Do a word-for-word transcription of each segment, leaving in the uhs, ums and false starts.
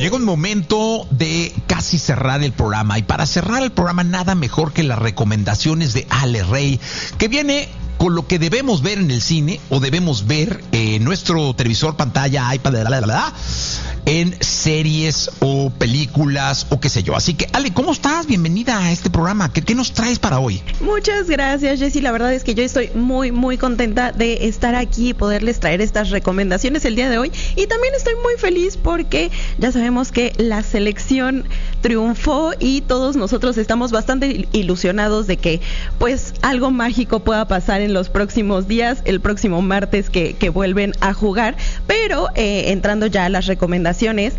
llega un momento de casi cerrar el programa, y para cerrar el programa nada mejor que las recomendaciones de Ale Rey, que viene con lo que debemos ver en el cine o debemos ver en nuestro televisor, pantalla, iPad, la, la, la, la, en series o películas o qué sé yo. Así que, Ale, ¿cómo estás? Bienvenida a este programa. ¿Qué, qué nos traes para hoy? Muchas gracias, Jessy. La verdad es que yo estoy muy, muy contenta de estar aquí y poderles traer estas recomendaciones el día de hoy. Y también estoy muy feliz porque ya sabemos que la selección triunfó y todos nosotros estamos bastante ilusionados de que pues algo mágico pueda pasar en los próximos días, el próximo martes que, que vuelven a jugar. Pero eh, entrando ya a las recomendaciones,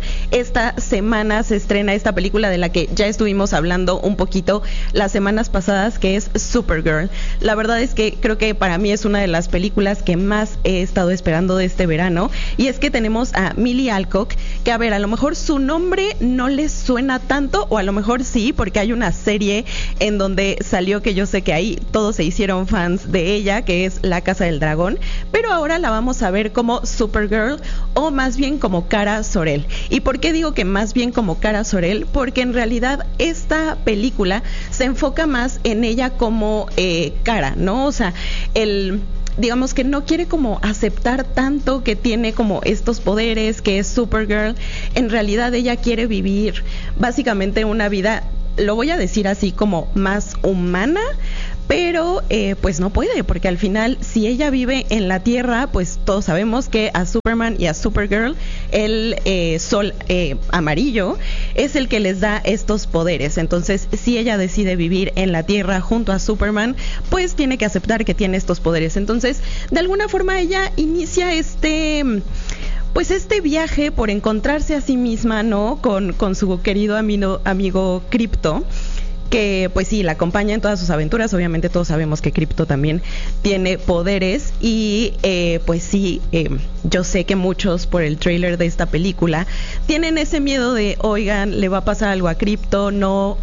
esta semana se estrena esta película de la que ya estuvimos hablando un poquito las semanas pasadas, que es Supergirl. La verdad es que creo que para mí es una de las películas que más he estado esperando de este verano, y es que tenemos a Millie Alcock, que a ver, a lo mejor su nombre no les suena tanto, o a lo mejor sí, porque hay una serie en donde salió que yo sé que ahí todos se hicieron fans de ella, que es La Casa del Dragón, pero ahora la vamos a ver como Supergirl, o más bien como Kara Zor-El. ¿Y por qué digo que más bien como Kara Zor-El? Porque en realidad esta película se enfoca más en ella como eh, Kara, ¿no? O sea, el... digamos que no quiere como aceptar tanto que tiene como estos poderes, que es Supergirl. En realidad ella quiere vivir básicamente una vida, lo voy a decir así, como más humana, pero eh, pues no puede, porque al final si ella vive en la Tierra, pues todos sabemos que a Superman y a Supergirl el eh, sol eh, amarillo es el que les da estos poderes. Entonces si ella decide vivir en la Tierra junto a Superman, pues tiene que aceptar que tiene estos poderes. Entonces de alguna forma ella inicia este... pues este viaje por encontrarse a sí misma, ¿no? Con, con su querido amigo, amigo Krypto, que pues sí, la acompaña en todas sus aventuras. Obviamente todos sabemos que Krypto también tiene poderes y eh, pues sí, eh, yo sé que muchos por el tráiler de esta película tienen ese miedo de, oigan, ¿le va a pasar algo a Krypto? No,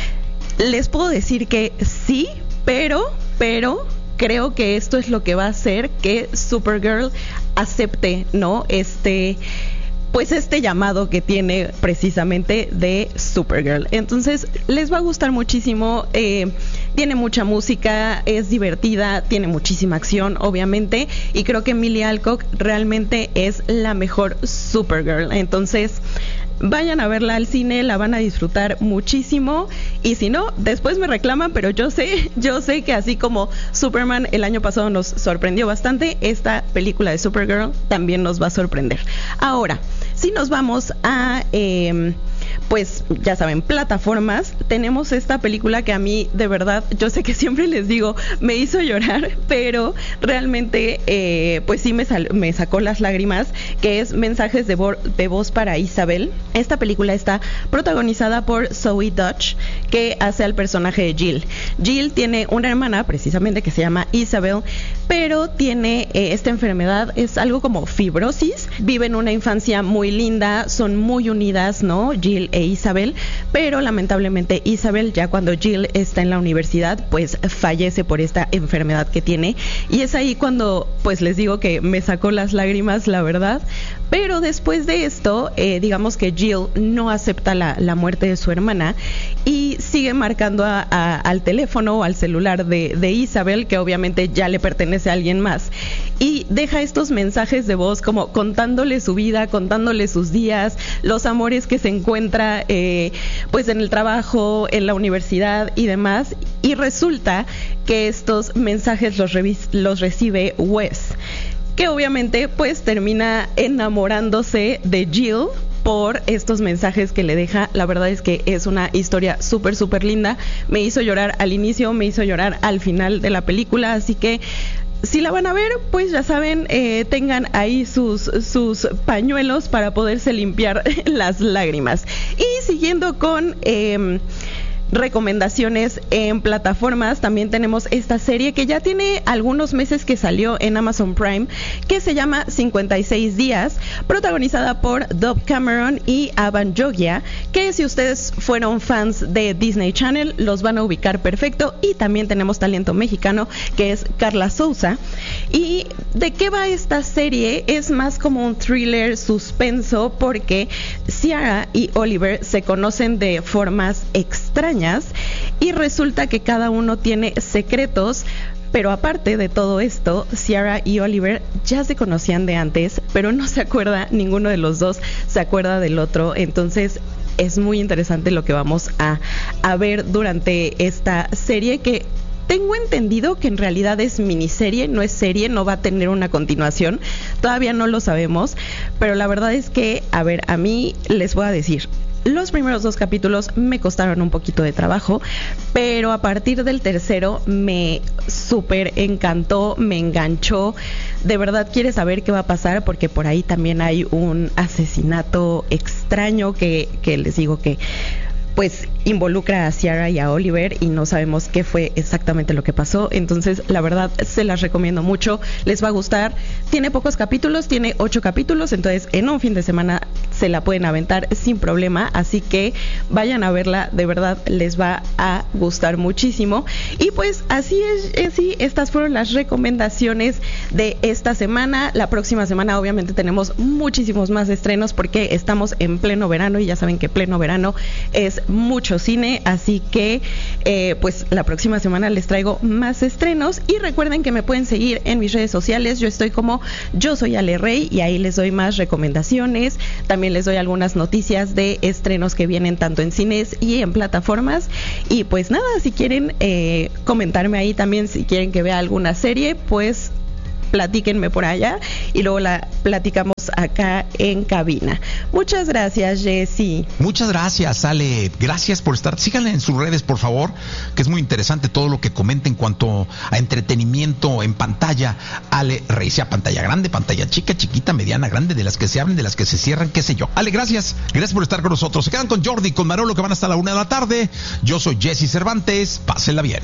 les puedo decir que sí, pero, pero... creo que esto es lo que va a hacer que Supergirl acepte, ¿no? Este, pues este llamado que tiene precisamente de Supergirl. Entonces, les va a gustar muchísimo. Eh, tiene mucha música, es divertida, tiene muchísima acción, obviamente, y creo que Millie Alcock realmente es la mejor Supergirl. Entonces, vayan a verla al cine, la van a disfrutar muchísimo, y si no, después me reclaman, pero yo sé, yo sé que así como Superman el año pasado nos sorprendió bastante, esta película de Supergirl también nos va a sorprender. Ahora, si nos vamos a... Eh, pues ya saben, plataformas, tenemos esta película que a mí de verdad, yo sé que siempre les digo, me hizo llorar, pero realmente eh, pues sí me, sal- me sacó las lágrimas, que es Mensajes de, vo- de voz para Isabel. Esta película está protagonizada por Zoe Dutch, que hace al personaje de Jill. Jill tiene una hermana precisamente que se llama Isabel, pero tiene eh, esta enfermedad, es algo como fibrosis. Viven una infancia muy linda, son muy unidas, ¿no? Jill e Isabel, pero lamentablemente Isabel, ya cuando Jill está en la universidad, pues fallece por esta enfermedad que tiene, y es ahí cuando pues les digo que me sacó las lágrimas, la verdad. Pero después de esto, eh, digamos que Jill no acepta la, la muerte de su hermana y sigue marcando a, a, al teléfono o al celular de, de Isabel, que obviamente ya le pertenece a alguien más, y deja estos mensajes de voz como contándole su vida, contándole sus días, los amores que se encuentra eh, pues en el trabajo, en la universidad y demás. Y resulta que estos mensajes los, revis- los recibe Wes, que obviamente pues termina enamorándose de Jill por estos mensajes que le deja. La verdad es que es una historia súper súper linda, me hizo llorar al inicio, me hizo llorar al final de la película, así que si la van a ver, pues ya saben, eh, tengan ahí sus, sus pañuelos para poderse limpiar las lágrimas. Y siguiendo con... Eh, recomendaciones en plataformas. También tenemos esta serie que ya tiene algunos meses que salió en Amazon Prime, que se llama cincuenta y seis días, protagonizada por Dove Cameron y Avan Jogia, que si ustedes fueron fans de Disney Channel los van a ubicar perfecto. Y también tenemos talento mexicano, que es Carla Souza. ¿Y de qué va esta serie? Es más como un thriller suspenso, porque Ciara y Oliver se conocen de formas extrañas y resulta que cada uno tiene secretos. Pero aparte de todo esto, Ciara y Oliver ya se conocían de antes, pero no se acuerda, ninguno de los dos se acuerda del otro. Entonces es muy interesante lo que vamos a, a ver durante esta serie, que tengo entendido que en realidad es miniserie, no es serie, no va a tener una continuación. Todavía no lo sabemos, pero la verdad es que, a ver, a mí les voy a decir, los primeros dos capítulos me costaron un poquito de trabajo, pero a partir del tercero me súper encantó, me enganchó. De verdad quieres saber qué va a pasar, porque por ahí también hay un asesinato extraño que, que les digo que pues involucra a Ciara y a Oliver y no sabemos qué fue exactamente lo que pasó. Entonces la verdad se las recomiendo mucho, les va a gustar. Tiene pocos capítulos, tiene ocho capítulos, entonces en un fin de semana se la pueden aventar sin problema, así que vayan a verla, de verdad les va a gustar muchísimo. Y pues así es, así estas fueron las recomendaciones de esta semana. La próxima semana obviamente tenemos muchísimos más estrenos, porque estamos en pleno verano y ya saben que pleno verano es mucho cine, así que eh, pues la próxima semana les traigo más estrenos. Y recuerden que me pueden seguir en mis redes sociales, yo estoy como Yo Soy Ale Rey, y ahí les doy más recomendaciones, también les doy algunas noticias de estrenos que vienen tanto en cines y en plataformas. Y pues nada, si quieren eh, comentarme ahí también, si quieren que vea alguna serie, pues platíquenme por allá y luego la platicamos acá en cabina. Muchas gracias, Jessy. Muchas gracias, Ale. Gracias por estar. Síganle en sus redes, por favor, que es muy interesante todo lo que comenta en cuanto a entretenimiento en pantalla. Ale Rey, sea pantalla grande, pantalla chica, chiquita, mediana, grande, de las que se abren, de las que se cierran, qué sé yo. Ale, gracias. Gracias por estar con nosotros. Se quedan con Jordi, con Manolo, que van hasta la una de la tarde. Yo soy Jessy Cervantes. Pásenla bien.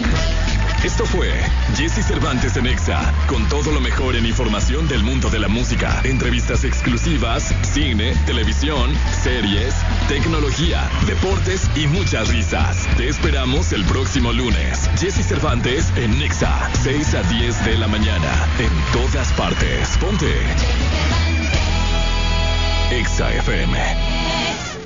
Esto fue Jessy Cervantes en Exa, con todo lo mejor en información del mundo de la música, entrevistas exclusivas, cine, televisión, series, tecnología, deportes y muchas risas. Te esperamos el próximo lunes. Jessy Cervantes en Exa, seis a diez de la mañana, en todas partes. Ponte Exa F M.